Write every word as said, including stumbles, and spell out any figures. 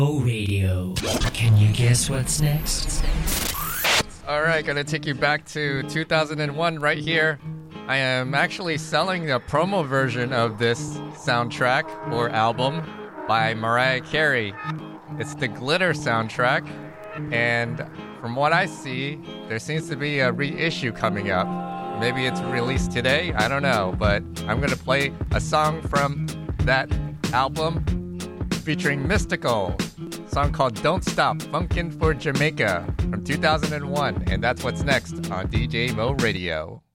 O Radio. Can you guess what's next? All right, gonna take you back to two thousand one right here. I am actually selling a promo version of this soundtrack or album by Mariah Carey. It's the Glitter soundtrack, and from what I see, there seems to be a reissue coming up. Maybe it's released today, I don't know, but I'm gonna play a song from that album featuring Mystical, a song called Don't Stop, Funkin' for Jamaica from two thousand one, and that's what's next on D J Mo Radio.